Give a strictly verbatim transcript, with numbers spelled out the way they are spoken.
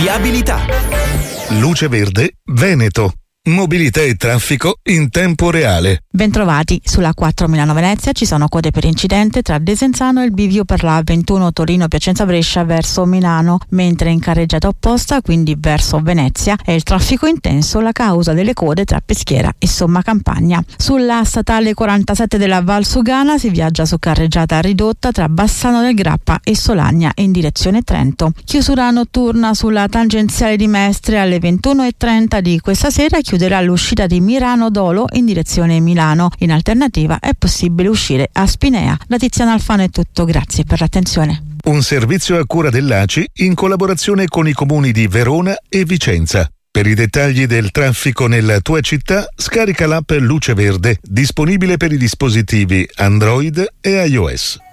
Viabilità. Luce Verde Veneto. Mobilità e traffico in tempo reale. Bentrovati, sulla quattro Milano-Venezia ci sono code per incidente tra Desenzano e il bivio per la ventuno Torino-Piacenza-Brescia verso Milano, mentre in carreggiata opposta, quindi verso Venezia, è il traffico intenso la causa delle code tra Peschiera e Somma Campagna. Sulla statale quarantasette della Val Sugana si viaggia su carreggiata ridotta tra Bassano del Grappa e Solagna in direzione Trento. Chiusura notturna sulla tangenziale di Mestre alle ventuno e trenta di questa sera, chiuderà l'uscita di Mirano Dolo in direzione Milano. In alternativa è possibile uscire a Spinea. Da Tiziana Alfano è tutto, grazie per l'attenzione. Un servizio a cura dell'A C I in collaborazione con i comuni di Verona e Vicenza. Per i dettagli del traffico nella tua città, scarica l'app Luce Verde, disponibile per i dispositivi Android e iOS.